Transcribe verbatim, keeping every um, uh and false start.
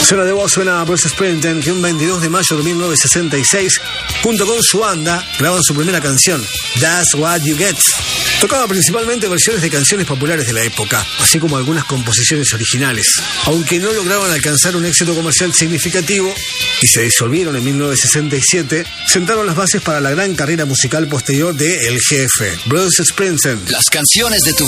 Suena de voz, suena a Bruce Springsteen, que un veintidós de mayo de mil novecientos sesenta y seis, junto con su banda, graban su primera canción, That's What You Get. Tocaba principalmente versiones de canciones populares de la época, así como algunas composiciones originales. Aunque no lograban alcanzar un éxito comercial significativo y se disolvieron en mil novecientos sesenta y siete, sentaron las bases para la gran carrera musical posterior de El Jefe, Bruce Springsteen. Las canciones de tu